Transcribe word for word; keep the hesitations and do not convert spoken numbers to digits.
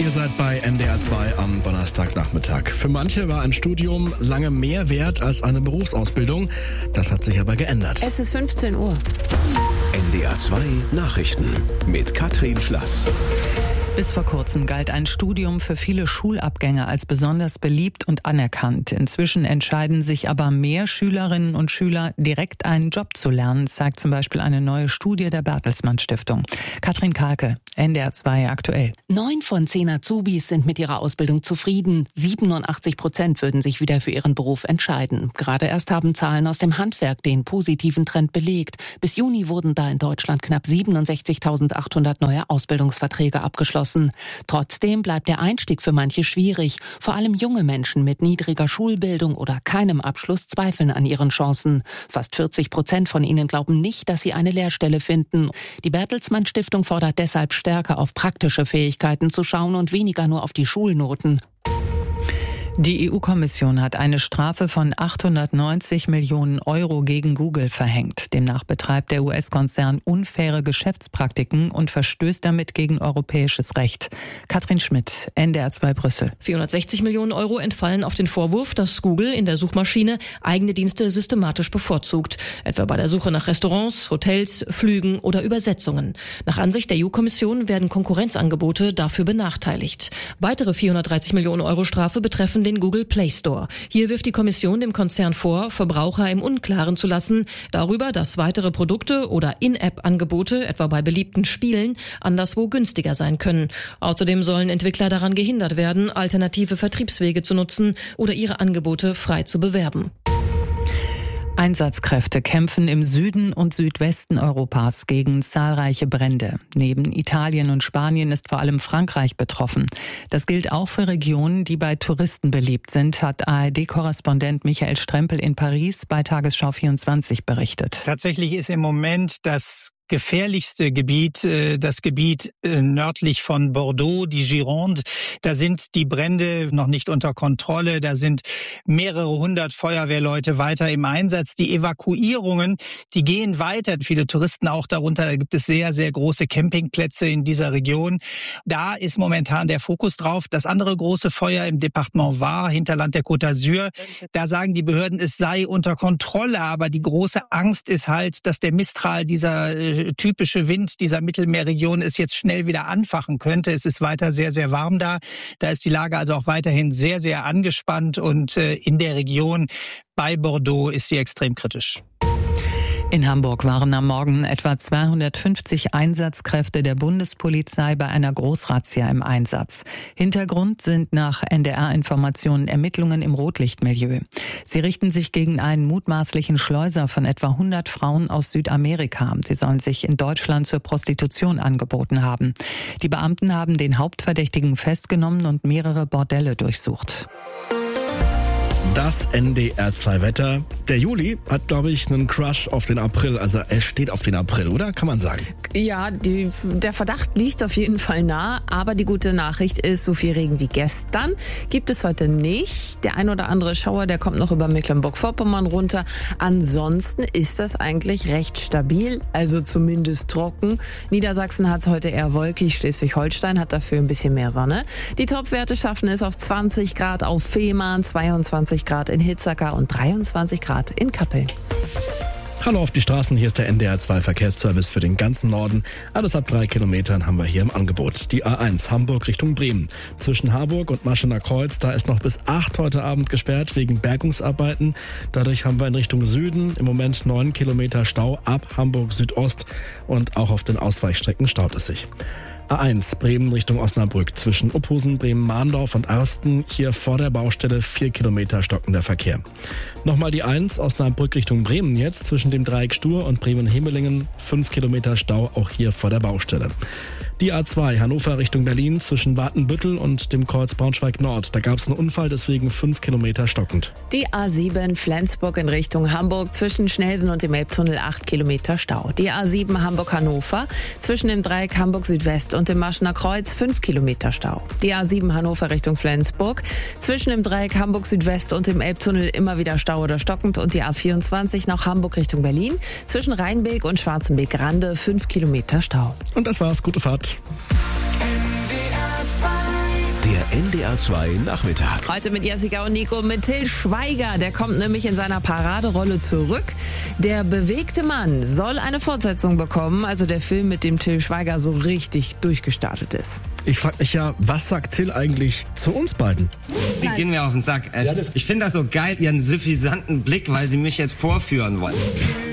Ihr seid bei N D R zwei am Donnerstagnachmittag. Für manche war ein Studium lange mehr wert als eine Berufsausbildung. Das hat sich aber geändert. Es ist fünfzehn Uhr. N D R zwei Nachrichten mit Katrin Schlass. Bis vor kurzem galt ein Studium für viele Schulabgänger als besonders beliebt und anerkannt. Inzwischen entscheiden sich aber mehr Schülerinnen und Schüler, direkt einen Job zu lernen, zeigt zum Beispiel eine neue Studie der Bertelsmann Stiftung. Katrin Kalke, N D R zwei aktuell. Neun von zehn Azubis sind mit ihrer Ausbildung zufrieden. siebenundachtzig Prozent würden sich wieder für ihren Beruf entscheiden. Gerade erst haben Zahlen aus dem Handwerk den positiven Trend belegt. Bis Juni wurden da in Deutschland knapp siebenundsechzigtausendachthundert neue Ausbildungsverträge abgeschlossen. Trotzdem bleibt der Einstieg für manche schwierig. Vor allem junge Menschen mit niedriger Schulbildung oder keinem Abschluss zweifeln an ihren Chancen. Fast vierzig Prozent von ihnen glauben nicht, dass sie eine Lehrstelle finden. Die Bertelsmann Stiftung fordert deshalb stärker auf praktische Fähigkeiten zu schauen und weniger nur auf die Schulnoten. Die E U-Kommission hat eine Strafe von achthundertneunzig Millionen Euro gegen Google verhängt. Demnach betreibt der U S-Konzern unfaire Geschäftspraktiken und verstößt damit gegen europäisches Recht. Katrin Schmidt, N D R zwei Brüssel. vierhundertsechzig Millionen Euro entfallen auf den Vorwurf, dass Google in der Suchmaschine eigene Dienste systematisch bevorzugt. Etwa bei der Suche nach Restaurants, Hotels, Flügen oder Übersetzungen. Nach Ansicht der E U-Kommission werden Konkurrenzangebote dafür benachteiligt. Weitere vierhundertdreißig Millionen Euro Strafe betreffen den Google Play Store. Hier wirft die Kommission dem Konzern vor, Verbraucher im Unklaren zu lassen darüber, dass weitere Produkte oder In-App-Angebote, etwa bei beliebten Spielen, anderswo günstiger sein können. Außerdem sollen Entwickler daran gehindert werden, alternative Vertriebswege zu nutzen oder ihre Angebote frei zu bewerben. Einsatzkräfte kämpfen im Süden und Südwesten Europas gegen zahlreiche Brände. Neben Italien und Spanien ist vor allem Frankreich betroffen. Das gilt auch für Regionen, die bei Touristen beliebt sind, hat A R D-Korrespondent Michael Strempel in Paris bei Tagesschau vierundzwanzig berichtet. Tatsächlich ist im Moment das gefährlichste Gebiet, das Gebiet nördlich von Bordeaux, die Gironde. Da sind die Brände noch nicht unter Kontrolle. Da sind mehrere hundert Feuerwehrleute weiter im Einsatz. Die Evakuierungen, die gehen weiter. Viele Touristen auch darunter. Da gibt es sehr, sehr große Campingplätze in dieser Region. Da ist momentan der Fokus drauf. Das andere große Feuer im Departement Var, Hinterland der Côte d'Azur, da sagen die Behörden, es sei unter Kontrolle. Aber die große Angst ist halt, dass der Mistral, dieser typische Wind dieser Mittelmeerregion, es jetzt schnell wieder anfachen könnte. Es ist weiter sehr, sehr warm da. Da ist die Lage also auch weiterhin sehr, sehr angespannt und in der Region bei Bordeaux ist sie extrem kritisch. In Hamburg waren am Morgen etwa zweihundertfünfzig Einsatzkräfte der Bundespolizei bei einer Großrazzia im Einsatz. Hintergrund sind nach N D R-Informationen Ermittlungen im Rotlichtmilieu. Sie richten sich gegen einen mutmaßlichen Schleuser von etwa hundert Frauen aus Südamerika. Sie sollen sich in Deutschland zur Prostitution angeboten haben. Die Beamten haben den Hauptverdächtigen festgenommen und mehrere Bordelle durchsucht. Das N D R zwei Wetter. Der Juli hat, glaube ich, einen Crush auf den April. Also er steht auf den April, oder? Kann man sagen. Ja, die, der Verdacht liegt auf jeden Fall nah. Aber die gute Nachricht ist, so viel Regen wie gestern gibt es heute nicht. Der ein oder andere Schauer, der kommt noch über Mecklenburg-Vorpommern runter. Ansonsten ist das eigentlich recht stabil, also zumindest trocken. Niedersachsen hat es heute eher wolkig. Schleswig-Holstein hat dafür ein bisschen mehr Sonne. Die Topwerte schaffen es auf zwanzig Grad auf Fehmarn, zweiundzwanzig Grad in Hitzacker und dreiundzwanzig Grad in Kappeln. Hallo auf die Straßen, hier ist der N D R zwei Verkehrsservice für den ganzen Norden. Alles ab drei Kilometern haben wir hier im Angebot. Die A eins Hamburg Richtung Bremen. Zwischen Harburg und Maschener Kreuz, da ist noch bis acht heute Abend gesperrt wegen Bergungsarbeiten. Dadurch haben wir in Richtung Süden im Moment neun Kilometer Stau ab Hamburg Südost und auch auf den Ausweichstrecken staut es sich. A eins Bremen Richtung Osnabrück zwischen Uphusen, Bremen-Mahndorf und Arsten. Hier vor der Baustelle vier Kilometer stockender Verkehr. Nochmal die eins Osnabrück Richtung Bremen jetzt zwischen dem Dreieck Stur und Bremen-Hemelingen. fünf Kilometer Stau auch hier vor der Baustelle. Die A zwei Hannover Richtung Berlin zwischen Watenbüttel und dem Kreuz Braunschweig-Nord. Da gab es einen Unfall, deswegen fünf Kilometer stockend. Die A sieben Flensburg in Richtung Hamburg zwischen Schnelsen und dem Elbtunnel acht Kilometer Stau. Die A sieben Hamburg-Hannover zwischen dem Dreieck Hamburg Südwest und dem Maschener Kreuz fünf Kilometer Stau. Die A sieben Hannover Richtung Flensburg zwischen dem Dreieck Hamburg Südwest und dem Elbtunnel immer wieder Stau oder stockend. Und die A vierundzwanzig nach Hamburg Richtung Berlin zwischen Rheinbeek und Schwarzenbeek-Rande fünf Kilometer Stau. Und das war's. Gute Fahrt. N D R zwei A zwei Nachmittag. Heute mit Jessica und Nico mit Till Schweiger. Der kommt nämlich in seiner Paraderolle zurück. Der bewegte Mann soll eine Fortsetzung bekommen, also der Film, mit dem Till Schweiger so richtig durchgestartet ist. Ich frage mich ja, was sagt Till eigentlich zu uns beiden? Die gehen mir auf den Sack, echt. Ich finde das so geil, ihren suffisanten Blick, weil sie mich jetzt vorführen wollen.